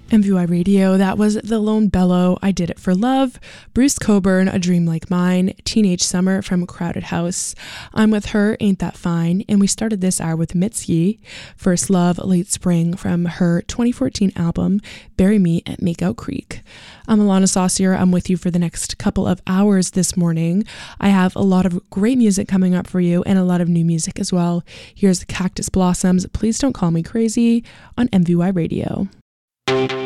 MVY Radio, that was The Lone Bellow, I Did It For Love, Bruce Coburn, A Dream Like Mine, Teenage Summer from Crowded House, I'm With Her, Ain't That Fine, and we started this hour with Mitski, First Love, Late Spring from her 2014 album, Bury Me at Makeout Creek. I'm Alana Saucier, I'm with you for the next couple of hours this morning. I have a lot of great music coming up for you and a lot of new music as well. Here's Cactus Blossoms, Please Don't Call Me Crazy on MVY Radio.